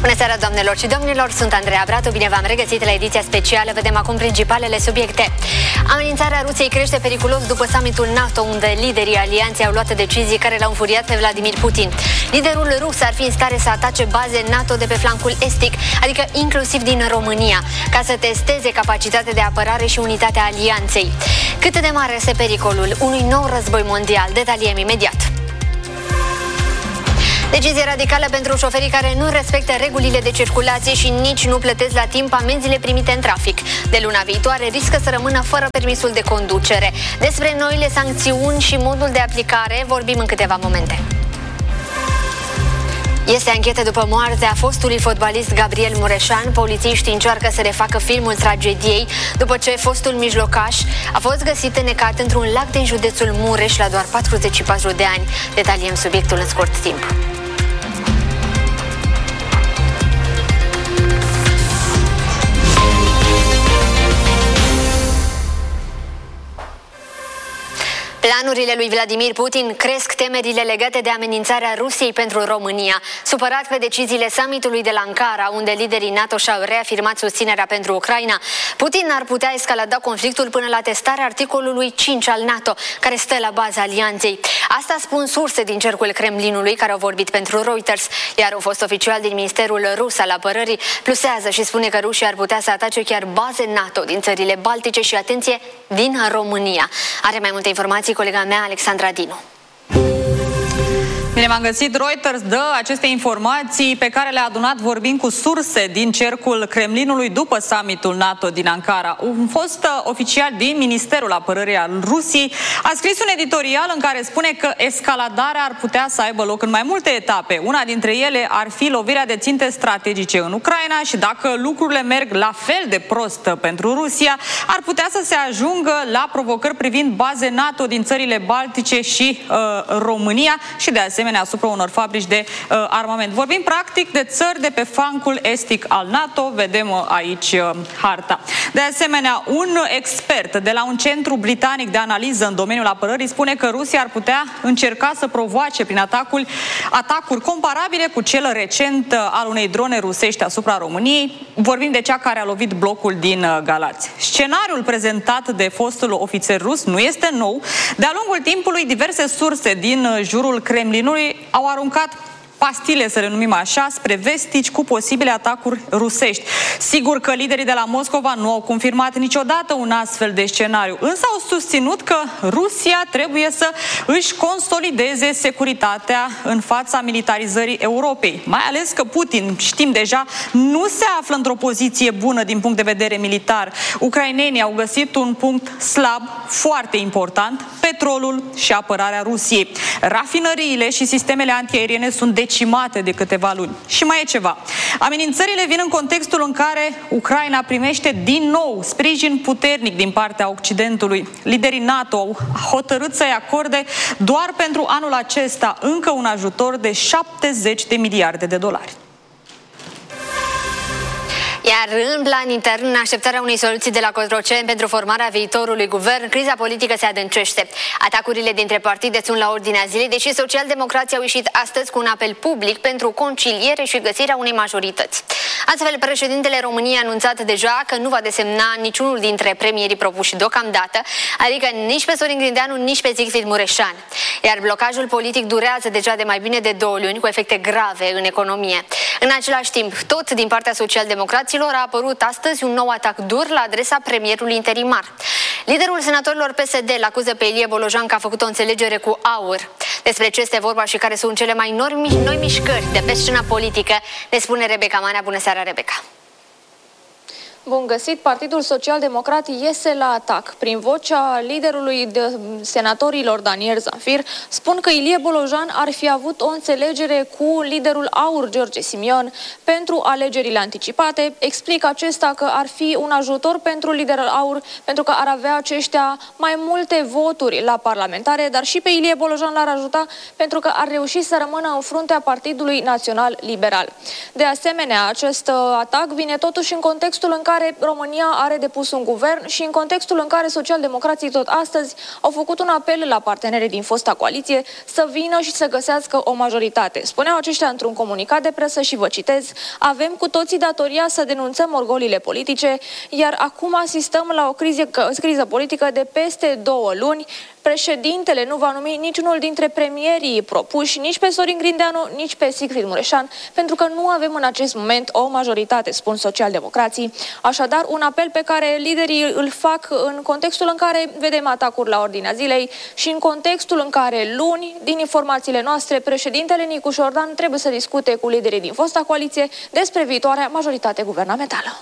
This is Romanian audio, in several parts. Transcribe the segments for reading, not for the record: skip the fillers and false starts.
Bună seara, doamnelor și domnilor, sunt Andreea Bratu, bine v-am regăsit la ediția specială. Vedem acum principalele subiecte. Amenințarea Rusiei crește periculos după summitul NATO, unde liderii alianței au luat decizii care l-au înfuriat pe Vladimir Putin. Liderul rus ar fi în stare să atace baze NATO de pe flancul estic, adică inclusiv din România, ca să testeze capacitatea de apărare și unitatea alianței. Cât de mare este pericolul unui nou război mondial? Detaliem imediat. Decizie radicală pentru șoferii care nu respectă regulile de circulație și nici nu plătesc la timp amenziile primite în trafic. De luna viitoare riscă să rămână fără permisul de conducere. Despre noile sancțiuni și modul de aplicare vorbim în câteva momente. Este anchetă după moartea fostului fotbalist Gabriel Mureșan. Polițiștii încearcă să refacă filmul tragediei după ce fostul mijlocaș a fost găsit înnecat într-un lac din județul Mureș la doar 44 de ani. Detaliem subiectul în scurt timp. Planurile lui Vladimir Putin cresc temerile legate de amenințarea Rusiei pentru România. Supărat pe deciziile summitului de la Ankara, unde liderii NATO și-au reafirmat susținerea pentru Ucraina, Putin ar putea escalada conflictul până la testarea articolului 5 al NATO, care stă la baza alianței. Asta spun surse din cercul Kremlinului care au vorbit pentru Reuters, iar un fost oficial din Ministerul Rus al Apărării plusează și spune că rușii ar putea să atace chiar baze NATO din țările Baltice și, atenție, din România. Are mai multe informații colega mea, Alexandra Dinu. Bine v-am găsit. Reuters dă aceste informații pe care le-a adunat vorbind cu surse din cercul Kremlinului după summitul NATO din Ankara. Un fost oficial din Ministerul Apărării al Rusiei a scris un editorial în care spune că escaladarea ar putea să aibă loc în mai multe etape. Una dintre ele ar fi lovirea de ținte strategice în Ucraina și dacă lucrurile merg la fel de prost pentru Rusia, ar putea să se ajungă la provocări privind baze NATO din țările Baltice și România și de asemenea asupra unor fabrici de armament. Vorbim practic de țări de pe flancul estic al NATO, vedem aici harta. De asemenea, un expert de la un centru britanic de analiză în domeniul apărării spune că Rusia ar putea încerca să provoace prin atacuri comparabile cu cel recent al unei drone rusești asupra României. Vorbim de cea care a lovit blocul din Galați. Scenariul prezentat de fostul ofițer rus nu este nou. De-a lungul timpului, diverse surse din jurul Kremlinului au aruncat pastile, să le numim așa, spre vestici cu posibile atacuri rusești. Sigur că liderii de la Moscova nu au confirmat niciodată un astfel de scenariu, însă au susținut că Rusia trebuie să își consolideze securitatea în fața militarizării Europei. Mai ales că Putin, știm deja, nu se află într-o poziție bună din punct de vedere militar. Ucrainenii au găsit un punct slab, foarte important, petrolul și apărarea Rusiei. Rafinăriile și sistemele antiaeriene sunt decimate de câteva luni. Și mai e ceva. Amenințările vin în contextul în care Ucraina primește din nou sprijin puternic din partea Occidentului. Liderii NATO au hotărât să-i acorde doar pentru anul acesta încă un ajutor de 70 de miliarde de dolari. Iar în plan intern, în așteptarea unei soluții de la Cotroceni pentru formarea viitorului guvern, criza politică se adâncește. Atacurile dintre partide sunt la ordinea zilei, deși socialdemocrații au ieșit astăzi cu un apel public pentru conciliere și găsirea unei majorități. Astfel, președintele României a anunțat deja că nu va desemna niciunul dintre premierii propuși deocamdată, adică nici pe Sorin Grindeanu, nici pe Zicfried Mureșan. Iar blocajul politic durează deja de mai bine de 2 luni, cu efecte grave în economie. În același timp, tot din partea socialdemocraților a apărut astăzi un nou atac dur la adresa premierului interimar. Liderul senatorilor PSD îl acuză pe Ilie Bolojan că a făcut o înțelegere cu AUR. Despre ce este vorba și care sunt cele mai noi mișcări de pe scena politică, ne spune Rebecca Manea. Bună seara, Rebecca! Bun găsit! Partidul Social-Democrat iese la atac. Prin vocea liderului senatorilor Daniel Zafir, spun că Ilie Bolojan ar fi avut o înțelegere cu liderul AUR, George Simion, pentru alegerile anticipate. Explică acesta că ar fi un ajutor pentru liderul AUR, pentru că ar avea aceștia mai multe voturi la parlamentare, dar și pe Ilie Bolojan l-ar ajuta pentru că ar reuși să rămână în fruntea Partidului Național Liberal. De asemenea, acest atac vine totuși în contextul în care care România are depus un guvern și în contextul în care socialdemocrații tot astăzi au făcut un apel la partenerii din fosta coaliție să vină și să găsească o majoritate. Spuneau aceștia într-un comunicat de presă și vă citez: avem cu toții datoria să denunțăm orgolile politice, iar acum asistăm la o criză politică de peste 2 luni. Președintele nu va numi niciunul dintre premierii propuși, nici pe Sorin Grindeanu, nici pe Sigrid Mureșan, pentru că nu avem în acest moment o majoritate, spun socialdemocrații. Așadar, un apel pe care liderii îl fac în contextul în care vedem atacuri la ordinea zilei și în contextul în care luni, din informațiile noastre, președintele Nicu Șordan trebuie să discute cu liderii din fosta coaliție despre viitoarea majoritate guvernamentală.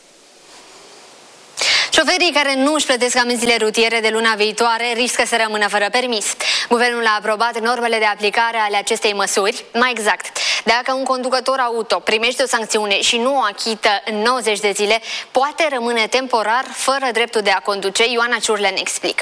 Șoferii care nu își plătesc amenziile rutiere de luna viitoare riscă să rămână fără permis. Guvernul a aprobat normele de aplicare ale acestei măsuri. Mai exact, dacă un conducător auto primește o sancțiune și nu o achită în 90 de zile, poate rămâne temporar fără dreptul de a conduce. Ioana Ciurlen explică.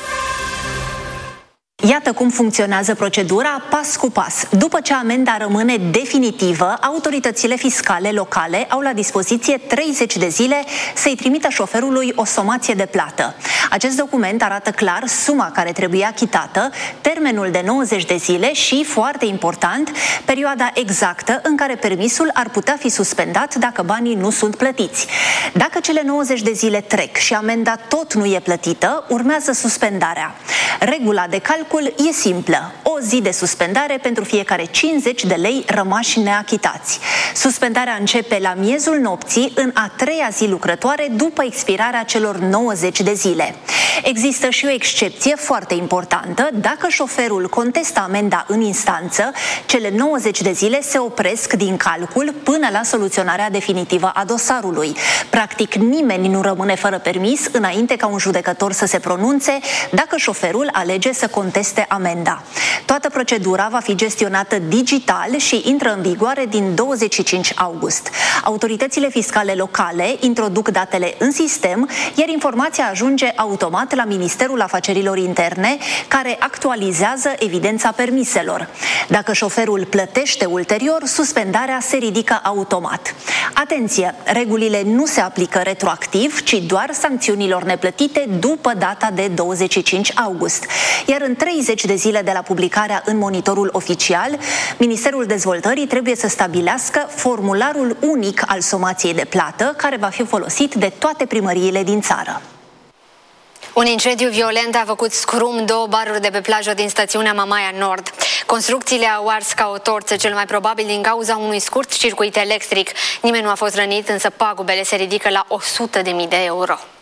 Iată cum funcționează procedura pas cu pas. După ce amenda rămâne definitivă, autoritățile fiscale locale au la dispoziție 30 de zile să-i trimită șoferului o somație de plată. Acest document arată clar suma care trebuie achitată, termenul de 90 de zile și, foarte important, perioada exactă în care permisul ar putea fi suspendat dacă banii nu sunt plătiți. Dacă cele 90 de zile trec și amenda tot nu e plătită, urmează suspendarea. Regula de calcul e simplă. O zi de suspendare pentru fiecare 50 de lei rămași neachitați. Suspendarea începe la miezul nopții, în a 3-a zi lucrătoare după expirarea celor 90 de zile. Există și o excepție foarte importantă. Dacă șoferul contestă amenda în instanță, cele 90 de zile se opresc din calcul până la soluționarea definitivă a dosarului. Practic, nimeni nu rămâne fără permis înainte ca un judecător să se pronunțe dacă șoferul alege să conteste amenda. Toată procedura va fi gestionată digital și intră în vigoare din 25 august. Autoritățile fiscale locale introduc datele în sistem, iar informația ajunge automat la Ministerul Afacerilor Interne, care actualizează evidența permiselor. Dacă șoferul plătește ulterior, suspendarea se ridică automat. Atenție! Regulile nu se aplică retroactiv, ci doar sancțiunilor neplătite după data de 25 august. Iar în 30 de zile de la publicarea în Monitorul Oficial, Ministerul Dezvoltării trebuie să stabilească formularul unic al somației de plată, care va fi folosit de toate primăriile din țară. Un incendiu violent a făcut scrum 2 baruri de pe plajă din stațiunea Mamaia Nord. Construcțiile au ars ca o torță, cel mai probabil din cauza unui scurt circuit electric. Nimeni nu a fost rănit, însă pagubele se ridică la 100.000 de euro.